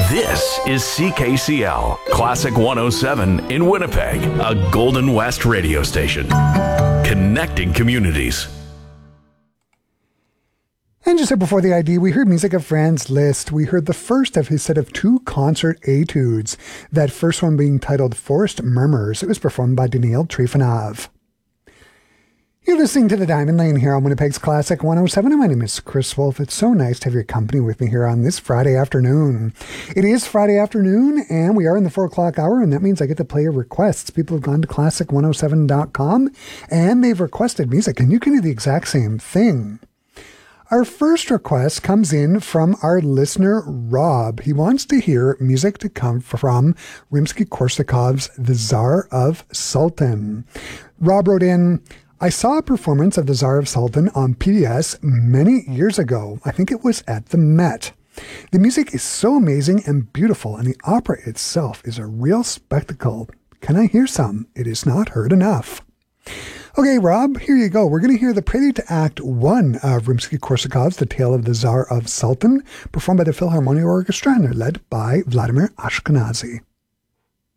This is CKCL, Classic 107 in Winnipeg, a Golden West radio station. Connecting communities. And just before the ID, we heard music of Franz Liszt. We heard the first of his set of 2 concert etudes, that first one being titled Forest Murmurs. It was performed by Daniil Trifonov. You're listening to The Diamond Lane here on Winnipeg's Classic 107, and my name is Chris Wolf. It's so nice to have your company with me here on this Friday afternoon. It is Friday afternoon, and we are in the 4 o'clock hour, and that means I get to play your requests. People have gone to classic107.com, and they've requested music, and you can do the exact same thing. Our first request comes in from our listener, Rob. He wants to hear music to come from Rimsky-Korsakov's The Tsar of Sultan. Rob wrote in, I saw a performance of The Tsar of Sultan on PBS many years ago. I think it was at the Met. The music is so amazing and beautiful, and the opera itself is a real spectacle. Can I hear some? It is not heard enough. Okay, Rob, here you go. We're going to hear the prelude to Act 1 of Rimsky-Korsakov's The Tale of the Tsar of Sultan, performed by the Philharmonic Orchestra, and they're led by Vladimir Ashkenazy.